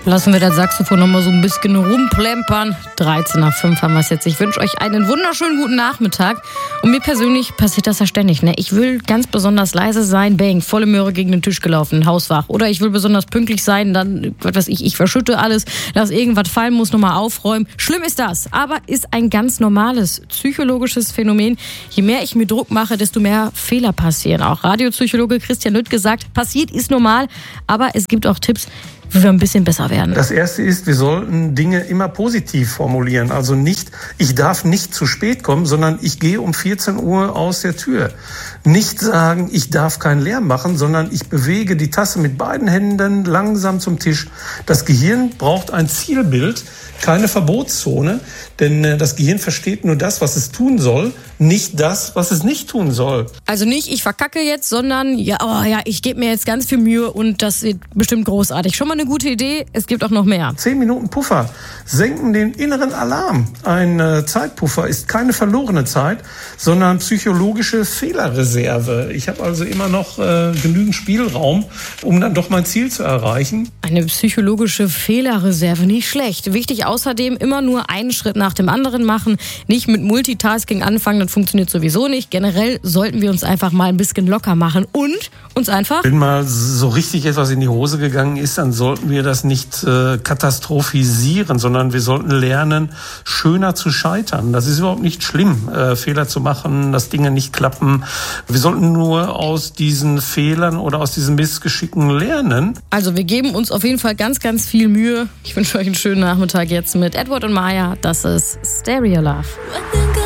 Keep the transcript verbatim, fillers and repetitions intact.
Lassen wir das Saxophon noch mal so ein bisschen rumplempern. dreizehn nach fünf haben wir es jetzt. Ich wünsche euch einen wunderschönen guten Nachmittag. Und mir persönlich passiert das ja ständig. Ne? Ich will ganz besonders leise sein, bang, volle Möhre gegen den Tisch gelaufen, hauswach. Oder ich will besonders pünktlich sein, dann, was weiß ich, ich verschütte alles, lass irgendwas fallen, muss nochmal aufräumen. Schlimm ist das, aber ist ein ganz normales psychologisches Phänomen. Je mehr ich mir Druck mache, desto mehr Fehler passieren. Auch Radiopsychologe Christian Lüttke sagt, passiert ist normal, aber es gibt auch Tipps, wie wir ein bisschen besser werden. Das Erste ist, wir sollten Dinge immer positiv formulieren. Also nicht, ich darf nicht zu spät kommen, sondern ich gehe um vierzehn Uhr aus der Tür. Nicht sagen, ich darf keinen Lärm machen, sondern ich bewege die Tasse mit beiden Händen langsam zum Tisch. Das Gehirn braucht ein Zielbild, keine Verbotszone, denn das Gehirn versteht nur das, was es tun soll, nicht das, was es nicht tun soll. Also nicht, ich verkacke jetzt, sondern ja, oh ja, ich gebe mir jetzt ganz viel Mühe und das wird bestimmt großartig. Schon mal eine gute Idee, es gibt auch noch mehr. Zehn Minuten Puffer senken den inneren Alarm. Ein äh, Zeitpuffer ist keine verlorene Zeit, sondern psychologische Fehlerreserve. Ich habe also immer noch äh, genügend Spielraum, um dann doch mein Ziel zu erreichen. Eine psychologische Fehlerreserve, nicht schlecht. Wichtig außerdem, immer nur einen Schritt nach dem anderen machen, nicht mit Multitasking anfangen, das funktioniert sowieso nicht. Generell sollten wir uns einfach mal ein bisschen locker machen und uns einfach... Wenn mal so richtig etwas in die Hose gegangen ist, dann sollten wir das nicht äh, katastrophisieren, sondern wir sollten lernen, schöner zu scheitern. Das ist überhaupt nicht schlimm, äh, Fehler zu machen, dass Dinge nicht klappen. Wir sollten nur aus diesen Fehlern oder aus diesen Missgeschicken lernen. Also wir geben uns auf jeden Fall ganz, ganz viel Mühe. Ich wünsche euch einen schönen Nachmittag jetzt mit Edward und Maya. Das ist Stereo Love.